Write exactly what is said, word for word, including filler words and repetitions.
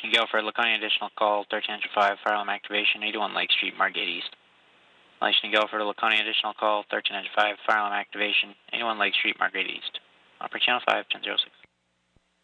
Launching Guilford, Laconia additional call, thirteen hundred five, fire alarm activation, eighty-one Lake Street, Margate East. Launching Guilford, Laconia additional call, thirteen hundred five, fire alarm activation, eighty-one Lake Street, Margate East. Operator channel five, ten oh six.